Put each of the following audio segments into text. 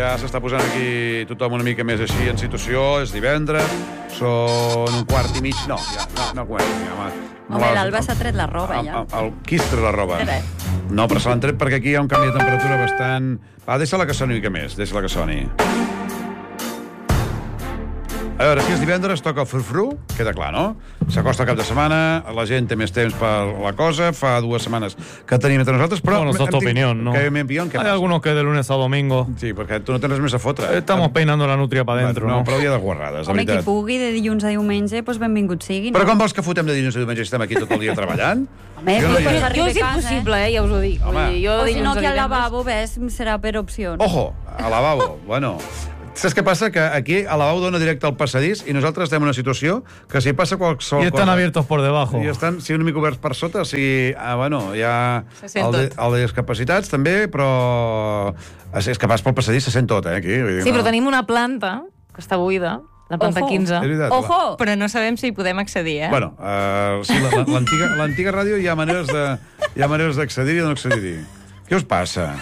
Ja s'està posant aquí tothom una mica més així en situació, és divendres, són 1:15, no, ja, no comencem. Home, l'Alba s'ha tret la roba, ja. Qui es tret la roba? No, però se l'han tret perquè aquí hi ha un canvi de temperatura bastant... Va, deixa-la que soni una mica més, deixa-la que soni. A veure, si és divendres, toca el frufru, queda clar, no? S'acosta el cap de setmana, la gent té més temps per la cosa, fa 2 setmanes que tenim entre nosaltres, però... Bueno, sos tu opinión, ¿no? ¿Qué mi opinión? ¿Qué Hay pasa? algunos que de lunes a domingo... Sí, perquè tu no tens més a fotre. Estamos peinando la nutria para adentro, no? ¿no? Però dia de guarrades, de Home, qui veritat. pugui de dilluns a diumenge, doncs benvingut sigui. Però com vols que fotem de dilluns a diumenge si estem aquí tot el dia treballant? Home, Jo no jo hi- Jo és impossible, ja us ho dic. Home. Vull dir, jo O de si no, dilluns que a al divendres... lavabo, ves, serà per opcions. Ojo, al lavabo, bueno... Saps què passa? Que aquí al lavabo dona directe al passadís i nosaltres estem en una situació que si passa qualsevol Y están cosa... abiertos por debajo. I estan, sí, una mica oberts per sota, o sigui, bueno, hi ha Se sent el tot. de discapacitats també, però és que vas pel passadís, se sent tot, aquí. Vull dir, Sí, però no. tenim una planta que està buida, la planta Ojo. 15. És veritat. Ojo! Però no sabem si hi podem accedir, Bueno, sí, l'antiga ràdio hi ha maneres d'accedir-hi o no accedir-hi. Què us passa?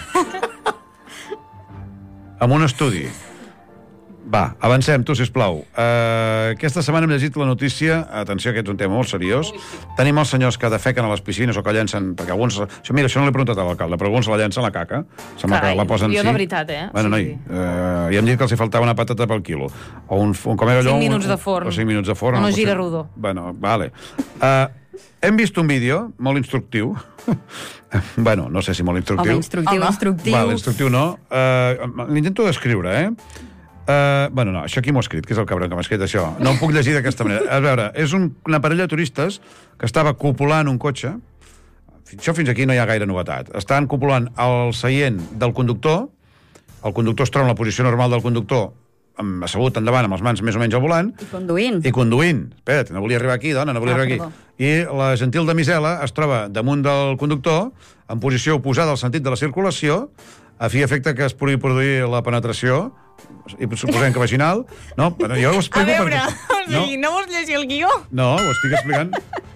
Amb un estudi. Va, avancem, tu, sisplau. Aquesta setmana hem llegit la notícia, atenció, aquest és un tema molt seriós, tenim els senyors que defequen a les piscines o que llencen, perquè alguns... Mira, això no l'he preguntat a l'alcalde, però alguns la llencen la caca, sembla Carai, que la posen jo sí. de veritat, Bueno, Sí, noi, sí. i hem dit que els hi faltava una patata pel quilo. O com era allò... 5 minuts de forn. O 5 minuts de forn. O no potser- gira rodó. Bueno, vale. Hem vist un vídeo molt instructiu. Bueno, no sé si molt instructiu. Home, instructiu, Home. instructiu. Vale, instructiu no. L'intento descriure, bueno, no, això aquí m'ho ha escrit, que és el cabron que m'ha escrit això. No ho puc llegir d'aquesta manera. A veure, és una parella de turistes que estava copulant un cotxe. Això fins aquí no hi ha gaire novetat. Estan copulant el seient del conductor, el conductor es troba en la posició normal del conductor, assegut endavant amb les mans més o menys al volant, I conduint. i conduint. Espera't, no volia arribar aquí, dona, no volia arribar perdó. aquí. I la gentil damisela es troba damunt del conductor, en posició oposada al sentit de la circulació, a fi i efecte que es pugui produir la penetració, i suposem que vaginal. No, bueno, jo ho A explico veure, perquè... o sigui, no vols llegir el guió? No, ho estic explicant.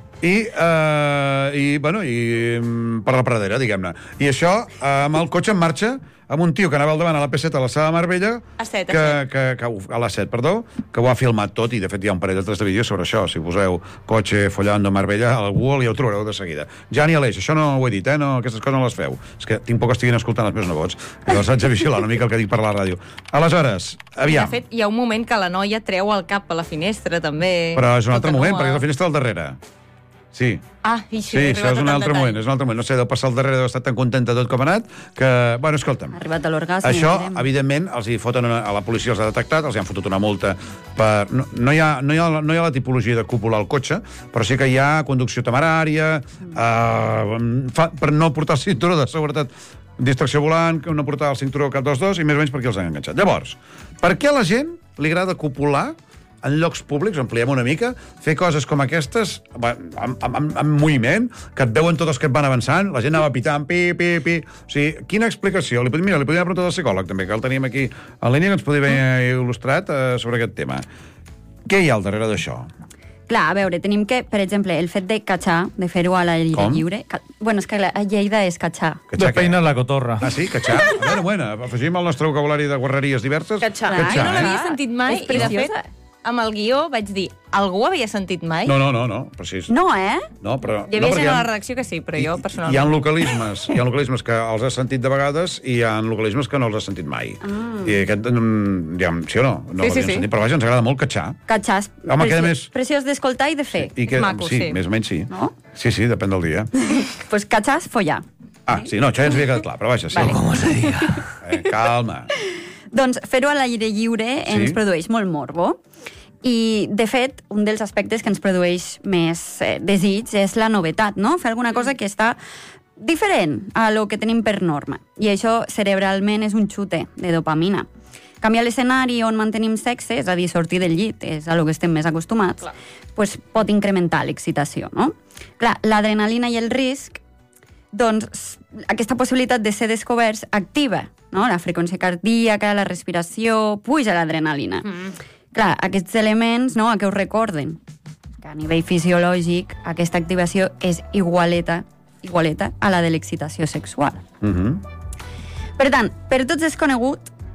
I per la pradera, diguem-ne. I això, amb el cotxe en marxa, amb un tio que anava al davant a la P7 a la Sala de Marbella, A set, a la 7, perdó, que ho ha filmat tot, i de fet hi ha un parell d'altres de vídeos sobre això. Si poseu cotxe follando a Marbella, al Google ja ho trobareu de seguida. Ja ni a l'eix, això no ho he dit, no, aquestes coses no les feu. És que tinc por que estiguin escoltant els meus nebots. Llavors haig de vigilar una mica el que dic per la ràdio. Aleshores, aviam. De fet, hi ha un moment que la noia treu el cap a la finestra, també. Però és un altre Continua. moment, perquè és la finestra al darrere. Sí. Ah, i Sí, això és un altre moment, és un altre moment. No sé, deu passar al darrere, deu estar tan contenta tot com ha anat, que... Bueno, escolta'm. Ha arribat a l'orgasme. Això, ja direm. evidentment, els hi foten a la policia els ha detectat, els hi han fotut una multa per... No hi ha la tipologia de cúpula al cotxe, però sí que hi ha conducció temerària, per no portar el cinturó de seguretat, distracció volant, no portar el cinturó cap dels dos, i més o menys perquè els han enganxat. Llavors, per què a la gent li agrada copular en llocs públics, ampliem una mica, fer coses com aquestes, amb moviment, que et veuen tots els que et van avançant, la gent anava pitant, pi. O sigui, quina explicació? Li podria preguntar al psicòleg, també, que el tenim aquí en línia, que ens podria haver il·lustrat sobre aquest tema. Què hi ha al darrere d'això? Clar, a veure, tenim que, per exemple, el fet de catxar, de fer-ho a l'aire lliure... Bueno, és que a Lleida és catxar. Despeinas la cotorra. Ah, sí? Catxar? A veure, afegim al nostre vocabulari de guarreries diverses. Catxar. Clar, Jo no eh? l'havia sentit mai, És i de fet, preciosa. amb el guió vaig dir, algú ho havia sentit mai? No, però sí. No, eh? No, però... Hi havia no, gent perquè a la redacció que sí, però jo personalment... Hi ha localismes que els has sentit de vegades i hi ha localismes que no els has sentit mai. I aquest, diguem, sí o no? No Sí. sentit, però vaja, ens agrada molt catxar. Catxar és Home, queda més... preciós d'escoltar i de fer. I que, Maco, sí, sí. més o menys sí. No? Sí, depèn del dia. Pues catxar és follar. Ah, sí, no, això ja ens havia quedat clar, però vaja, sí. Vale. ¿Cómo se diga? Calma. Doncs fer-ho a l'aire lliure ens produeix molt morbo. I, de fet, un dels aspectes que ens produeix més desig és la novetat, no? Fer alguna cosa que està diferent a lo que tenim per norma. I això, cerebralment, és un xute de dopamina. Canviar l'escenari on mantenim sexe, és a dir, sortir del llit, és a lo que estem més acostumats, pues, pot incrementar l'excitació, no? Clar, l'adrenalina i el risc, doncs, aquesta possibilitat de ser descoberts activa, no? La freqüència cardíaca, la respiració, puja l'adrenalina. Clar, aquests elements, no?, a què us recorden? Que a nivell fisiològic aquesta activació és igualeta a la de l'excitació sexual. Per tant, per tots és conegut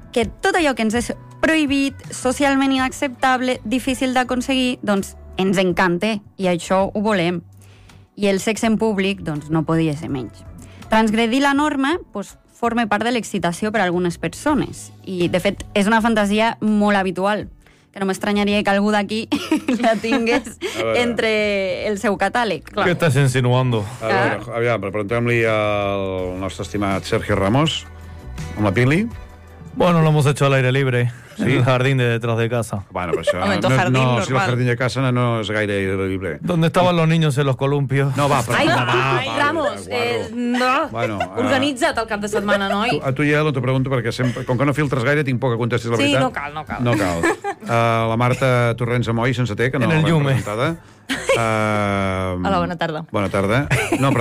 que tot allò que ens és prohibit, socialment inacceptable, difícil d'aconseguir, doncs ens encanta i això ho volem. I el sexe en públic doncs, no podia ser menys. Transgredir la norma doncs, forma part de l'excitació per a algunes persones i, de fet, és una fantasia molt habitual, que no m'estranyaria que algú d'aquí la tingués entre el seu catàleg. ¿Qué estás insinuando? A veure, aviam, preguntem-li al nostre estimat Sergio Ramos, amb la Pili. Bueno, lo hemos hecho al aire libre, Sí. en el jardín de detrás de casa. Bueno, però això... Home, tu jardín si el normal. jardín de casa no és gaire libre. ¿Dónde estaban los niños en los columpios? No, va, però... Ai, va, Ramos, guarro. no. Bueno, Organitza't el cap de setmana, noi. A tu ja t'ho pregunto perquè sempre, com que no filtres gaire tinc por que contestis la Sí, veritat. no cal, no cal. No cal. La Marta Torrents Amoy, sense té, que no En el l'hem Llume. presentada. Hola, bona tarda. Bona tarda. No, però